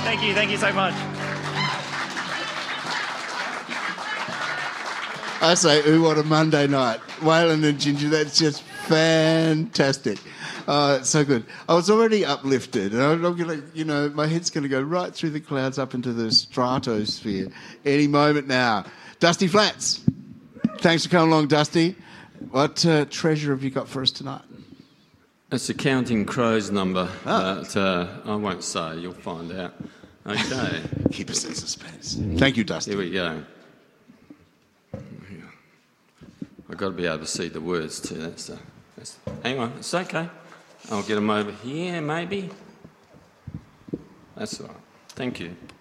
Thank you so much. I say, ooh, what a Monday night. Waylon and Ginger, that's just fantastic. It's so good. I was already uplifted, and I'm going to, my head's going to go right through the clouds up into the stratosphere any moment now. Dusty Flats. Thanks for coming along, Dusty. What treasure have you got for us tonight? It's a Counting Crows number, but I won't say. You'll find out. Okay. Keep us in suspense. Thank you, Dusty. Here we go. I've got to be able to see the words too. Hang on, it's okay. I'll get them over here, maybe. That's all right. Thank you.